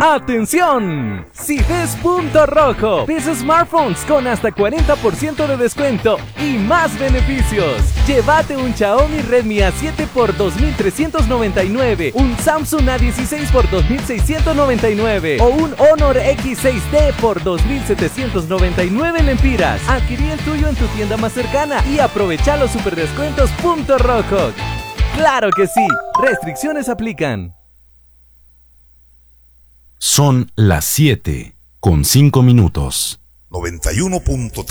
¡Atención! Si ves punto rojo, ves smartphones con hasta 40% de descuento y más beneficios. Llévate un Xiaomi Redmi A7 por 2.399, un Samsung A16 por 2.699 o un Honor X6D por 2.799 lempiras. Adquirí el tuyo en tu tienda más cercana y aprovecha los super descuentos punto rojo. ¡Claro que sí! Restricciones aplican. Son las 7:05. 91.3